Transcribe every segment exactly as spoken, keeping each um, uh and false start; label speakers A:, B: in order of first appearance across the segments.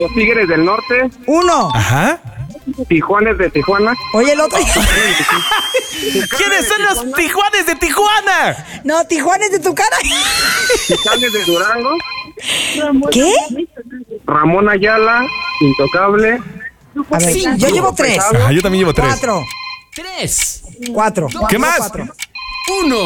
A: Los Tigres del Norte.
B: Uno.
C: Ajá.
A: Tijuanes de Tijuana.
B: Oye, el otro.
C: ¿Quiénes son los Tijuanes de Tijuana?
B: No, Tijuanes de tu cara.
A: Titanes de Durango.
B: ¿Qué?
A: Ramón Ayala. Intocable.
B: A ver,
C: Cinco.
B: yo llevo tres.
C: Ajá, yo también llevo tres.
B: Cuatro.
D: Tres.
B: Cuatro.
C: ¿Qué más?
B: Cuatro.
D: Uno.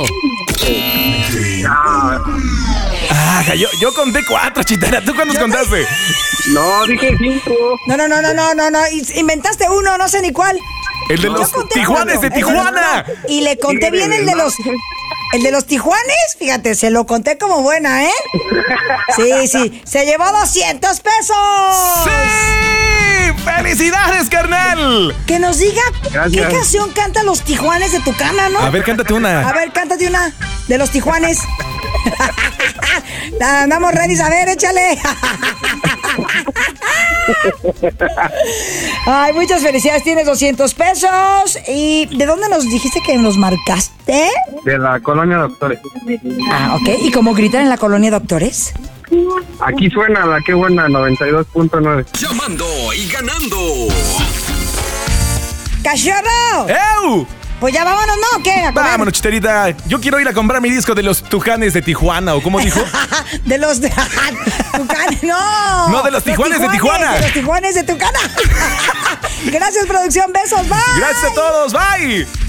A: Ah,
C: Ah, yo, yo conté cuatro, Chitara. ¿Tú cuántos contaste?
A: no, dije cinco.
B: No, no, no, no, no, no, no. Inventaste uno, no sé ni cuál.
C: El de
B: Yo
C: los
B: conté
C: Tijuanes
B: cuatro.
C: de
B: El los-
C: Tijuana.
B: Y le conté bien el de los... El de los Tijuanes, fíjate, se lo conté como buena, ¿eh? Sí, sí. Se llevó doscientos pesos.
C: ¡Sí! ¡Felicidades, carnal!
B: Que nos diga
A: Gracias.
B: qué canción canta los Tijuanes de Tucana, ¿no?
C: A ver, cántate una.
B: A ver, cántate una de los Tijuanes. Andamos ready, a ver, échale. Ay, muchas felicidades, tienes doscientos pesos. ¿Y de dónde nos dijiste que nos marcaste?
A: De la colonia Doctores.
B: Ah, ok. ¿Y cómo gritan en la colonia Doctores?
A: Aquí suena la que buena noventa y dos punto nueve.
D: Llamando y ganando.
B: ¡Cachorro!
C: ¡Ew!
B: Pues ya vámonos, ¿no? ¿O qué? ¿A comer?
C: Vámonos, Chiterita. Yo quiero ir a comprar mi disco de los Tucanes de Tijuana, ¿o cómo dijo?
B: De los de Tucanes, no.
C: No, de los Tijuanes de Tijuana.
B: De los Tijuanes de Tucana. Gracias, producción. Besos, bye.
C: Gracias a todos. Bye.